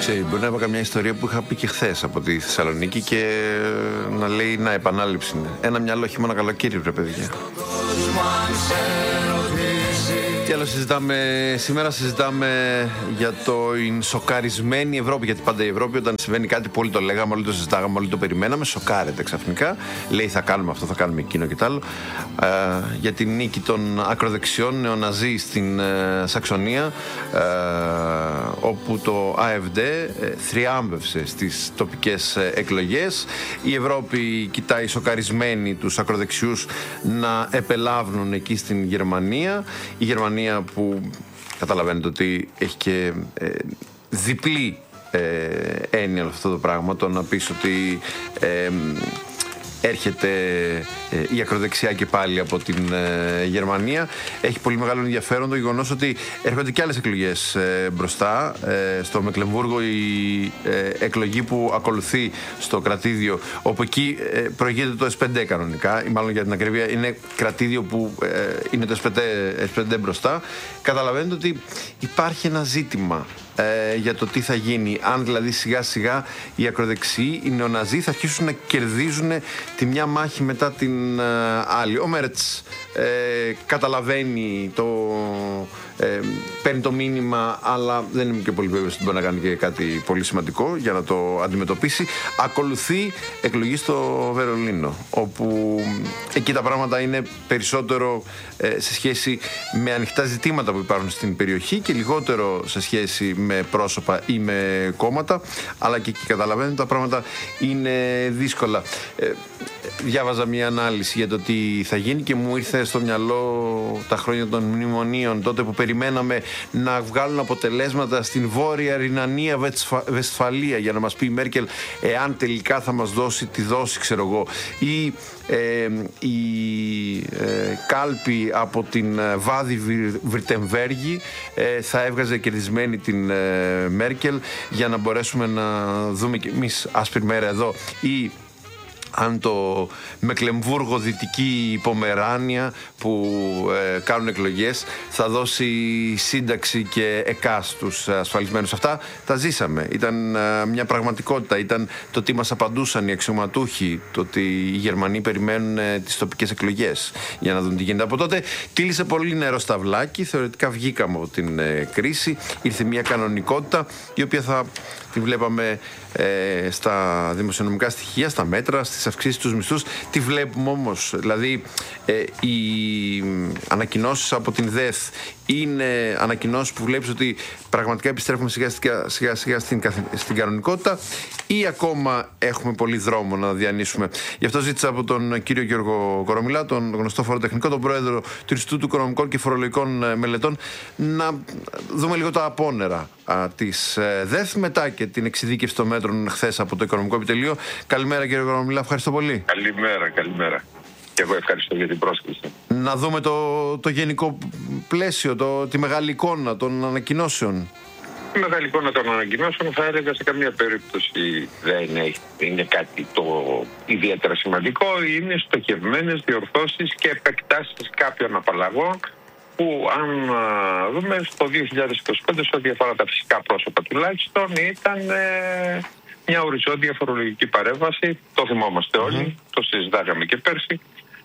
Μπορεί να είπα καμιά ιστορία που είχα πει και χθες από τη Θεσσαλονίκη και να λέει να επανάληψη είναι. Ένα μυαλό χειμώνα καλοκαίρι, ρε παιδιά. Τι άλλο συζητάμε σήμερα? Συζητάμε για την σοκαρισμένη Ευρώπη. Γιατί πάντα η Ευρώπη, όταν συμβαίνει κάτι, πολύ το λέγαμε, όλοι το συζητάγαμε, όλοι το περιμέναμε, σοκάρεται ξαφνικά. Λέει θα κάνουμε αυτό, θα κάνουμε εκείνο και τ' άλλο. Για την νίκη των ακροδεξιών νεοναζί στην Σαξονία, όπου το AfD θριάμβευσε στις τοπικές εκλογές. Η Ευρώπη κοιτάει σοκαρισμένη τους ακροδεξιούς να επελάβνουν εκεί στην Γερμανία. Η Γερμανία που καταλαβαίνετε ότι έχει και διπλή έννοια αυτό το πράγμα, το να πεις ότι έρχεται η ακροδεξιά και πάλι από την Γερμανία. Έχει πολύ μεγάλο ενδιαφέρον το γεγονός ότι έρχονται και άλλες εκλογές μπροστά. Στο Μεκλεμβούργο η εκλογή που ακολουθεί στο κρατήδιο, όπου εκεί προηγείται το S5 κανονικά, ή μάλλον για την ακρίβεια είναι κρατήδιο που είναι το S5 μπροστά. Καταλαβαίνετε ότι υπάρχει ένα ζήτημα για το τι θα γίνει. Αν δηλαδή σιγά σιγά οι ακροδεξιοί, οι νεοναζί θα αρχίσουν να κερδίζουν τη μια μάχη μετά την άλλη. Ο Μέρτς καταλαβαίνει παίρνει το μήνυμα, αλλά δεν είμαι και πολύ βέβαιος ότι μπορεί να κάνει και κάτι πολύ σημαντικό για να το αντιμετωπίσει. Ακολουθεί εκλογή στο Βερολίνο, όπου εκεί τα πράγματα είναι περισσότερο σε σχέση με ανοιχτά ζητήματα που υπάρχουν στην περιοχή και λιγότερο σε σχέση με πρόσωπα ή με κόμματα, αλλά και εκεί καταλαβαίνετε τα πράγματα είναι δύσκολα. Διάβαζα μια ανάλυση για το τι θα γίνει και μου ήρθε στο μυαλό τα χρόνια των μνημονίων, τότε που περιμέναμε να βγάλουν αποτελέσματα στην Βόρεια Ρινανία Βεσφαλία για να μας πει η Μέρκελ εάν τελικά θα μας δώσει τη δόση, ξέρω εγώ, ή η κάλπη από την Βάδη Βιρτεμβέργη θα έβγαζε κερδισμένη την Μέρκελ για να μπορέσουμε να δούμε και εμείς άσπρη μέρα εδώ, ή αν το Μεκλεμβούργο, Δυτική Πομεράνια που κάνουν εκλογές θα δώσει σύνταξη και ΕΚΑ στους ασφαλισμένους. Αυτά τα ζήσαμε. Ήταν μια πραγματικότητα. Ήταν το τι μας απαντούσαν οι αξιωματούχοι, το ότι οι Γερμανοί περιμένουν τις τοπικές εκλογές για να δουν τι γίνεται. Από τότε κύλησε πολύ νερό στα βλάκι. Θεωρητικά βγήκαμε από την κρίση. Ήρθε μια κανονικότητα η οποία θα τη βλέπαμε στα δημοσιονομικά στοιχεία, στα μέτρα, στις αυξήσεις τους μισθούς. Τι βλέπουμε όμως? Δηλαδή οι ανακοινώσεις από την ΔΕΘ είναι ανακοινώσεις που βλέπεις ότι πραγματικά επιστρέφουμε σιγά σιγά στην κανονικότητα, ή ακόμα έχουμε πολύ δρόμο να διανύσουμε? Γι' αυτό ζήτησα από τον κύριο Γιώργο Κορομιλά, τον γνωστό φοροτεχνικό, τον πρόεδρο του Ινστιτούτου Οικονομικών και Φορολογικών Μελετών, να δούμε λίγο τα απόνερα της ΔΕΘ μετά και την εξειδίκευση των μέτρων χθες από το Οικονομικό Επιτελείο. Καλημέρα κύριε Κορομιλά, ευχαριστώ πολύ. Καλημέρα. Και εγώ ευχαριστώ για την πρόσκληση. Να δούμε το γενικό πλαίσιο, τη μεγάλη εικόνα των ανακοινώσεων. Η μεγάλη εικόνα των ανακοινώσεων θα έλεγα σε καμία περίπτωση δεν είναι κάτι το ιδιαίτερα σημαντικό. Είναι στοχευμένες διορθώσεις και επεκτάσεις κάποιων απαλλαγών που, αν δούμε, στο 2025 σε ό,τι αφορά τα φυσικά πρόσωπα τουλάχιστον ήταν μια οριζόντια φορολογική παρέμβαση. Το θυμόμαστε όλοι, το συζητάγαμε και πέρσι.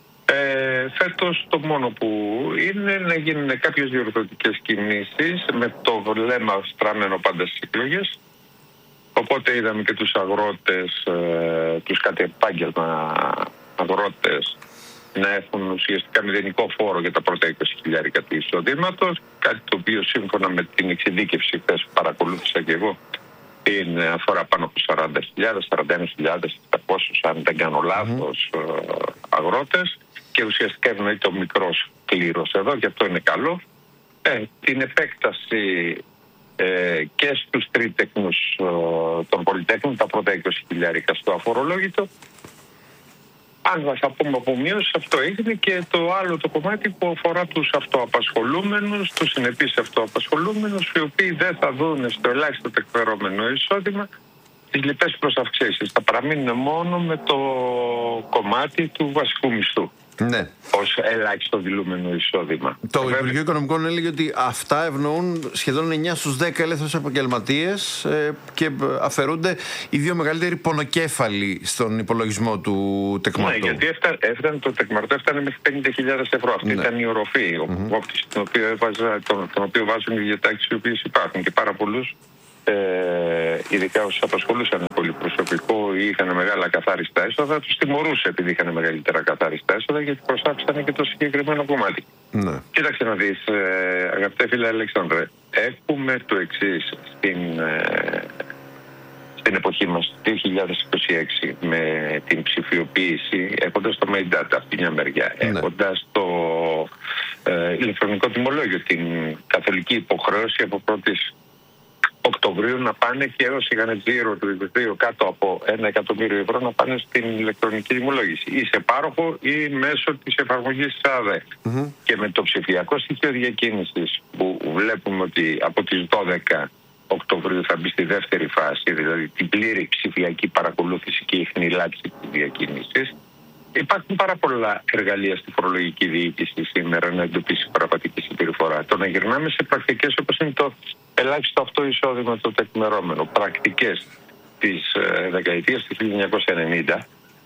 Φέτος το μόνο που είναι να γίνουν κάποιες διορθωτικές κινήσεις με το βλέμμα στραμμένο πάντα στις εκλογές. Οπότε είδαμε και τους αγρότες, τους κατ' επάγγελμα αγρότες, να έχουν ουσιαστικά μηδενικό φόρο για τα πρώτα 20.000 του εισοδήματος, κάτι το οποίο σύμφωνα με την εξειδίκευση χθες που παρακολούθησα και εγώ αφορά πάνω από 40.000, 41.700 αν δεν κάνω λάθος αγρότες, και ουσιαστικά ευνοείται ο μικρός κλήρος εδώ, και αυτό είναι καλό. Την επέκταση και στους τρίτεκνους των πολυτέχνων, τα πρώτα 20.000 στο αφορολόγητο. Αν θα πούμε από μείωση, αυτό έγινε. Και το άλλο το κομμάτι που αφορά τους αυτοαπασχολούμενους, τους συνεπείς αυτοαπασχολούμενους, οι οποίοι δεν θα δουν στο ελάχιστο εκπαιδευόμενο εισόδημα τις λοιπές προσαυξήσεις. Θα παραμείνουν μόνο με το κομμάτι του βασικού μισθού. Ναι. Ως ελάχιστο δηλούμενο εισόδημα. Το Υπουργείο Οικονομικών έλεγε ότι αυτά ευνοούν σχεδόν 9 στους 10 ελεύθερους επαγγελματίες και αφαιρούνται οι δύο μεγαλύτεροι πονοκέφαλοι στον υπολογισμό του τεκμαρτού. Ναι, γιατί το τεκμαρτό έφτανε μέχρι 50.000 ευρώ. Αυτή ήταν η οροφή, ο κόφτης τον οποίο βάζουν οι διατάξεις οι οποίες υπάρχουν, και πάρα πολλούς, ειδικά όσους απασχολούσαν πολύ προσωπικό ή είχαν μεγάλα καθάριστα έσοδα, τους τιμωρούσε επειδή είχαν μεγαλύτερα καθάριστα έσοδα, γιατί προσάψαν και το συγκεκριμένο κομμάτι. Ναι. Κοίταξε να δεις, αγαπητέ φίλε Αλέξανδρε, έχουμε το εξής στην εποχή μας, 2026, με την ψηφιοποίηση, έχοντας το My Data από τη μια μεριά, έχοντας το ηλεκτρονικό τιμολόγιο, την καθολική υποχρέωση από 1η Οκτωβρίου να πάνε και όσοι είχαν τζίρο του 2022 κάτω από 1 εκατομμύριο ευρώ να πάνε στην ηλεκτρονική τιμολόγηση, ή σε πάροχο ή μέσω της εφαρμογής της ΑΔΕ. Και με το ψηφιακό στοιχείο διακίνησης που βλέπουμε ότι από τις 12 Οκτωβρίου θα μπει στη δεύτερη φάση, δηλαδή την πλήρη ψηφιακή παρακολούθηση και η χνηλάτιση της διακίνησης, υπάρχουν πάρα πολλά εργαλεία στη φορολογική διοίκηση σήμερα να εντοπίσει παραβατική συμπεριφορά. Το να γυρνάμε σε πρακτικές όπως είναι το ελάχιστο αυτό εισόδημα, το τεκμερώμενο, πρακτικές της δεκαετίας του 1990,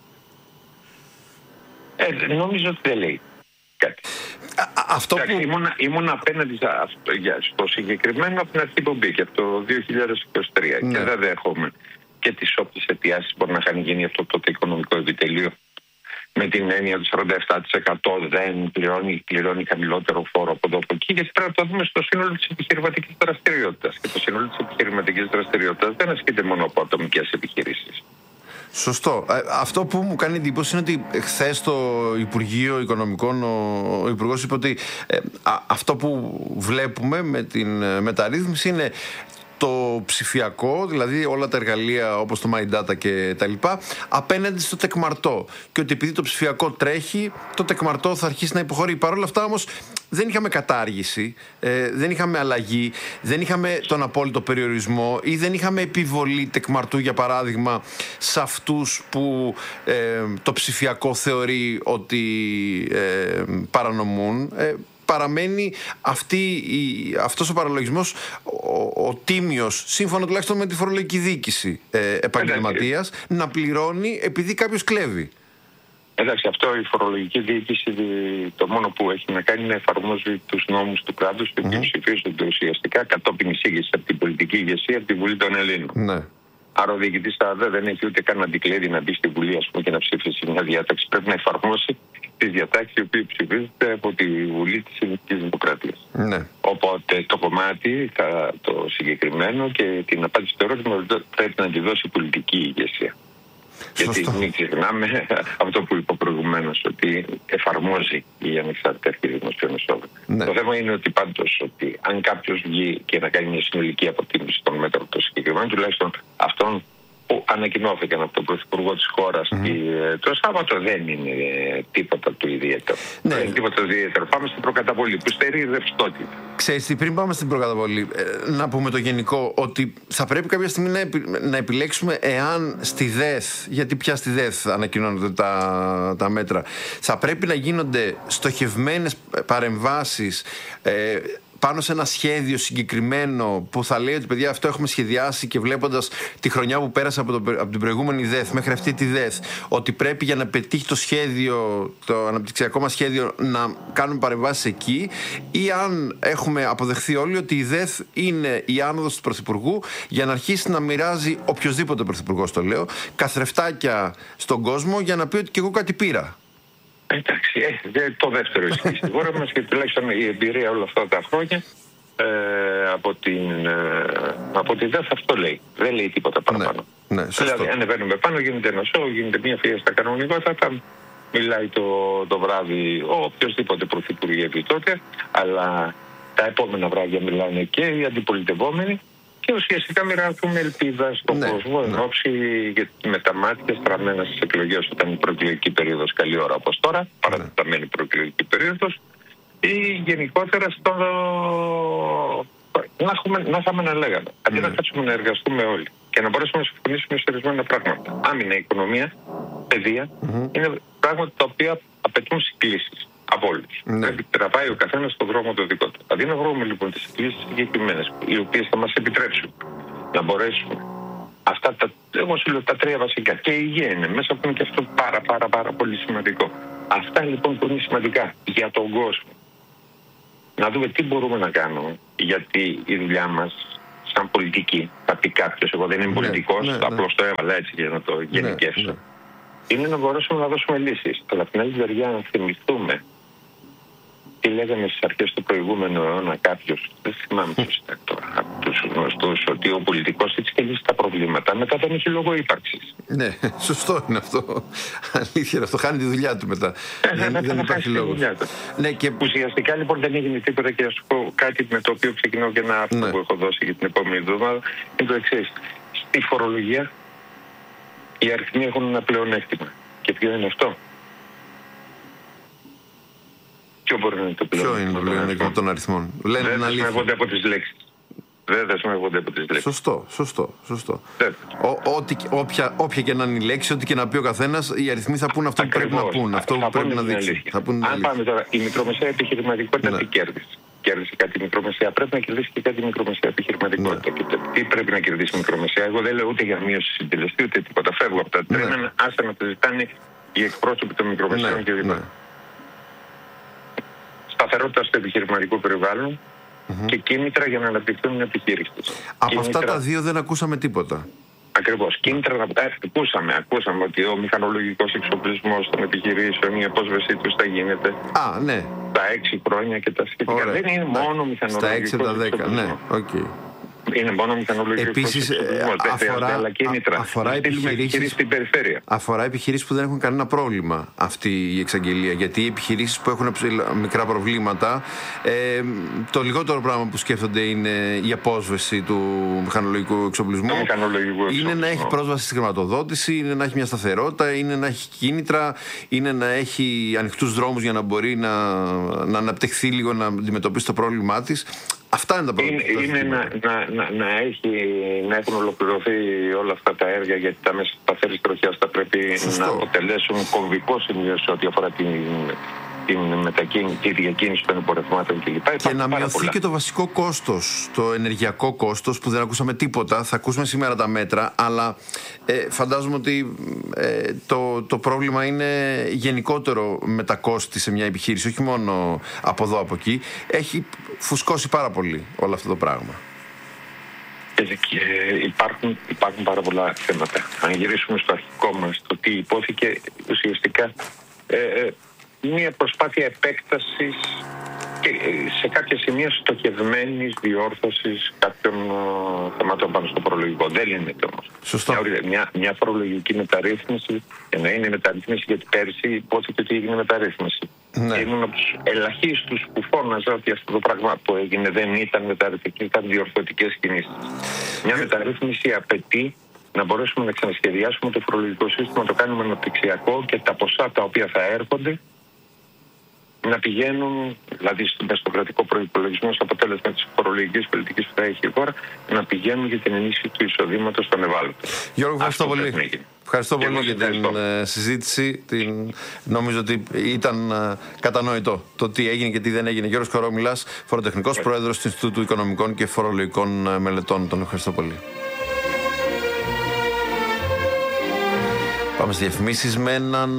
νομίζω ότι δεν λέει κάτι. Αυτό που... Ήμουν απέναντι στο συγκεκριμένο από την αρχή που μπήκε, από το 2023, και δεν δέχομαι και τις όποιες αιτιάσεις μπορεί να είχαν γίνει αυτό το οικονομικό επιτελείο, με την έννοια του 47% δεν πληρώνει χαμηλότερο φόρο από εδώ από εκεί, γιατί πρέπει να το δούμε στο σύνολο της επιχειρηματικής δραστηριότητας. Και το σύνολο της επιχειρηματικής δραστηριότητας δεν ασκείται μόνο από ατομικές επιχειρήσεις. Σωστό. Αυτό που μου κάνει εντύπωση είναι ότι χθες στο Υπουργείο Οικονομικών ο Υπουργός είπε ότι αυτό που βλέπουμε με την μεταρρύθμιση είναι το ψηφιακό, δηλαδή όλα τα εργαλεία όπως το My Data και τα λοιπά, απέναντι στο τεκμαρτό. Και ότι επειδή το ψηφιακό τρέχει, το τεκμαρτό θα αρχίσει να υποχωρεί. Παρ' όλα αυτά όμως δεν είχαμε κατάργηση, δεν είχαμε αλλαγή, δεν είχαμε τον απόλυτο περιορισμό ή δεν είχαμε επιβολή τεκμαρτού, για παράδειγμα, σε αυτούς που το ψηφιακό θεωρεί ότι παρανομούν. Παραμένει αυτός ο παραλογισμός ο τίμιος, σύμφωνα τουλάχιστον με τη φορολογική διοίκηση επαγγελματίας, να πληρώνει επειδή κάποιος κλέβει. Εντάξει, αυτό η φορολογική διοίκηση το μόνο που έχει να κάνει είναι να εφαρμόζει τους νόμους του κράτους και που ψηφίζονται ουσιαστικά κατόπιν εισήγηση από την πολιτική ηγεσία, από τη Βουλή των Ελλήνων. Ναι. Άρα ο διοικητής δεν έχει ούτε καν αντικλέδι να μπει στη Βουλή, ας πούμε, και να ψηφίσει μια διάταξη. Πρέπει να εφαρμόσει τις διατάξεις οι οποίες ψηφίζονται από τη Βουλή της Ελληνικής Δημοκρατίας. Ναι. Οπότε το κομμάτι, το συγκεκριμένο και την απάντηση στο ερώτημα πρέπει να τη δώσει η πολιτική ηγεσία. Γιατί μην ξεχνάμε αυτό που είπα προηγουμένως, ότι εφαρμόζει η ανεξάρτητη αρχή δημοσίων εισόδων. Ναι. Το θέμα είναι ότι πάντως ότι αν κάποιος βγει και να κάνει μια συνολική αποτίμηση των μέτρων των συγκεκριμένων, τουλάχιστον αυτών που ανακοινώθηκαν από τον Πρωθυπουργό της χώρας το Σάββατο, δεν είναι τίποτα του ιδιαίτερο. Ναι. Δεν είναι τίποτα του ιδιαίτερο. Πάμε στην προκαταβολή που στερεί ρευστότητα. Ξέρεις τι, πριν πάμε στην προκαταβολή, να πούμε το γενικό, ότι θα πρέπει κάποια στιγμή να επιλέξουμε εάν στη ΔΕΘ, γιατί πια στη ΔΕΘ ανακοινώνονται τα μέτρα, θα πρέπει να γίνονται στοχευμένες παρεμβάσεις πάνω σε ένα σχέδιο συγκεκριμένο που θα λέει ότι παιδιά αυτό έχουμε σχεδιάσει, και βλέποντας τη χρονιά που πέρασε από την προηγούμενη ΔΕΘ μέχρι αυτή τη ΔΕΘ, ότι πρέπει για να πετύχει το σχέδιο, το αναπτυξιακό μας σχέδιο, να κάνουμε παρεμβάσεις εκεί, ή αν έχουμε αποδεχθεί όλοι ότι η ΔΕΘ είναι η άνοδος του Πρωθυπουργού για να αρχίσει να μοιράζει οποιοδήποτε Πρωθυπουργός, το λέω, καθρεφτάκια στον κόσμο για να πει ότι και εγώ κάτι πήρα. Εντάξει, το δεύτερο ισχύει στη χώρα μας, και τουλάχιστον η εμπειρία όλα αυτά τα χρόνια από τη ΔΕΘ αυτό λέει. Δεν λέει τίποτα παραπάνω. Ναι, δηλαδή, ανεβαίνουμε πάνω, γίνεται ένα σοου, γίνεται μια φιέστα κανονικότατα, μιλάει το βράδυ οποιοδήποτε πρωθυπουργεύει τότε, αλλά τα επόμενα βράδια μιλάνε και οι αντιπολιτευόμενοι. Και ουσιαστικά μοιράζουμε ελπίδα στον κόσμο εν ώψη με τα μάτια στραμμένα στις εκλογές, όταν η προεκλογική περίοδος καλή ώρα όπως τώρα, παρατεταμένη προεκλογική περίοδος, ή γενικότερα να είχαμε να λέγαμε. Αντί να κάτσουμε να εργαστούμε όλοι και να μπορέσουμε να συμφωνήσουμε σε ορισμένα πράγματα. Άμυνα, οικονομία, παιδεία, είναι πράγματα τα οποία απαιτούν συγκλήσεις από όλους. Πρέπει να πάει ο καθένας στον δρόμο το δικό του. Αντί να βρούμε λοιπόν τις συγκλήσεις συγκεκριμένες, οι οποίες θα μας επιτρέψουν να μπορέσουμε αυτά εγώ σου λέω τα 3 βασικά. Και η υγεία είναι μέσα, που είναι και αυτό πάρα πολύ σημαντικό. Αυτά λοιπόν που είναι σημαντικά για τον κόσμο. Να δούμε τι μπορούμε να κάνουμε, γιατί η δουλειά μας σαν πολιτική, θα πει κάποιος, εγώ δεν είμαι πολιτικός, απλώς το έβαλα έτσι για να το γενικεύσω. Είναι να μπορέσουμε να δώσουμε λύσεις. Αλλά από την άλλη μεριά να θυμηθούμε τι λέγανε στις αρχές του προηγούμενου αιώνα κάποιος, δεν θυμάμαι ποιος ήταν τώρα, από τους γνωστούς, ότι ο πολιτικός έτσι και λύσει τα προβλήματα, μετά δεν έχει λόγο ύπαρξης. Ναι, σωστό είναι αυτό. Αλήθεια, αυτό χάνει τη δουλειά του μετά. Δεν υπάρχει λόγος. Ναι, και ουσιαστικά λοιπόν δεν έγινε τίποτα, και να σου πω κάτι με το οποίο ξεκινώ και ένα άρθρο που έχω δώσει για την επόμενη εβδομάδα. Είναι το εξής. Στη φορολογία οι αριθμοί έχουν ένα πλεονέκτημα. Και ποιο είναι αυτό? Ποιο μπορεί να είναι το πλεονέκτημα των αριθμών? Δεν δεσμεύονται από τις λέξεις. Σωστό. Όποια και να είναι η λέξη, ό,τι και να πει ο καθένας, οι αριθμοί θα πούν αυτό που πρέπει να πούν. Αυτό που πρέπει να δείξουν. Αν πάμε τώρα, η μικρομεσαία επιχειρηματικότητα τι κέρδισε? Κέρδισε κάτι μικρομεσαία. Πρέπει να κερδίσει και κάτι μικρομεσαία επιχειρηματικότητα. Και τι πρέπει να κερδίσει η μικρομεσαία? Εγώ δεν λέω ούτε για μείωση συντελεστή ούτε τίποτα. Φεύγω από τα τρένα, άστε να το ζητάνε οι εκπρόσωποι των μικρομεσαίων κλπ. Σταθερότητα στο επιχειρηματικό περιβάλλον και κίνητρα για να αναπτυχθούν επιχείρησεις. Από αυτά τα δύο δεν ακούσαμε τίποτα. Ακριβώς. Κίνητρα να ακούσαμε ότι ο μηχανολογικός εξοπλισμός των επιχειρήσεων, η απόσβεσή τους θα γίνεται τα 6 χρόνια και τα σχετικά. Ωραία. Δεν είναι μόνο μηχανολογικός εξοπλισμός. Ναι, okay. Είναι μόνο μηχανολογικός εξοπλισμός. Αλλά κίνητρα. Αφορά επιχειρήσεις στην περιφέρεια. Αφορά επιχειρήσεις που δεν έχουν κανένα πρόβλημα αυτή η εξαγγελία. Γιατί οι επιχειρήσεις που έχουν μικρά προβλήματα, το λιγότερο πράγμα που σκέφτονται είναι η απόσβεση του μηχανολογικού εξοπλισμού. Είναι να έχει πρόσβαση στη χρηματοδότηση, είναι να έχει μια σταθερότητα, είναι να έχει κίνητρα, είναι να έχει ανοιχτούς δρόμους για να μπορεί να αναπτυχθεί λίγο, να αντιμετωπίσει το πρόβλημά της. Αυτά είναι τα προβλήματα. Είναι να έχουν ολοκληρωθεί όλα αυτά τα έργα, γιατί τα μέσα σταθερής τροχιάς θα πρέπει να αποτελέσουν κομβικό σημείο σε ό,τι αφορά τη διακίνηση των εμπορευμάτων κλπ. Και να μειωθεί και το βασικό κόστος, το ενεργειακό κόστος, που δεν ακούσαμε τίποτα. Θα ακούσουμε σήμερα τα μέτρα, αλλά φαντάζομαι ότι το πρόβλημα είναι γενικότερο με τα κόστη σε μια επιχείρηση, όχι μόνο από εδώ από εκεί. Έχει φουσκώσει πάρα πολύ όλο αυτό το πράγμα. Και υπάρχουν πάρα πολλά θέματα. Αν γυρίσουμε στο αρχικό μας, το τι υπόθηκε, ουσιαστικά μια προσπάθεια επέκτασης και σε κάποια σημεία στοχευμένης διόρθωσης κάποιων θεμάτων πάνω στο φορολογικό. Δεν είναι όμως. Μια φορολογική μεταρρύθμιση, και να είναι μεταρρύθμιση, γιατί πέρσι υπόθηκε ότι έγινε μεταρρύθμιση. Ναι. Ήμουν από τους ελαχίστους που φώναζα ότι αυτό το πράγμα που έγινε δεν ήταν μεταρρυθμιστικές, ήταν διορθωτικές κινήσεις. Μια μεταρρύθμιση απαιτεί να μπορέσουμε να ξανασχεδιάσουμε το φορολογικό σύστημα, να το κάνουμε αναπτυξιακό και τα ποσά τα οποία θα έρχονται να πηγαίνουν, δηλαδή στον κρατικό προϋπολογισμό, στο αποτέλεσμα της φορολογικής πολιτικής που θα έχει η χώρα, να πηγαίνουν για την ενίσχυση του εισοδήματος των ευάλωτων. Γιώργο, ευχαριστώ πολύ. Ευχαριστώ πολύ για την συζήτηση. Νομίζω ότι ήταν κατανοητό το τι έγινε και τι δεν έγινε. Γιώργος Κορόμιλας, φοροτεχνικός πρόεδρος του Ινστιτούτου Οικονομικών και Φορολογικών Μελετών. Τον ευχαριστώ πολύ. Πάμε στις διαφημίσεις με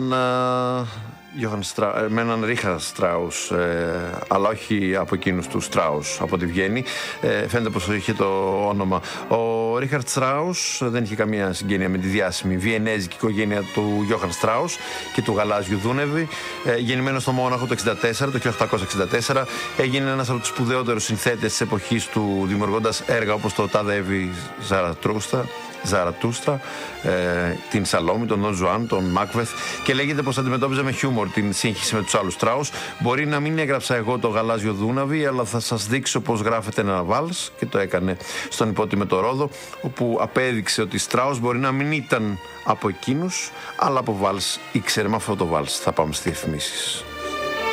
έναν Ρίχαρντ Στράους, αλλά όχι από εκείνους του Στράους από τη Βιέννη. Φαίνεται πως είχε το όνομα. Ο Ρίχαρντ Στράους δεν είχε καμία συγγένεια με τη διάσημη βιενέζικη οικογένεια του Γιώχαν Στράους και του γαλάζιου Δούνεβι. Γεννημένος στο Μόναχο το 1864, έγινε ένας από τους σπουδαιότερους συνθέτες της εποχής του, δημιουργώντας έργα όπως το «Τάδε Εύη Ζαρατούστρα», την Σαλόμη, τον Ντον Ζουάν, τον Μάκβεθ, και λέγεται πως αντιμετώπιζε με χιούμορ την σύγχυση με τους άλλους Στράους. Μπορεί να μην έγραψα εγώ το γαλάζιο Δούναβι, αλλά θα σας δείξω πως γράφεται ένα βάλς, και το έκανε στον υπότιμετο Ρόδο, όπου απέδειξε ότι Στράους μπορεί να μην ήταν από εκείνους, αλλά από βάλς ήξερε. Με αυτό το βάλς θα πάμε στις διαφημίσεις.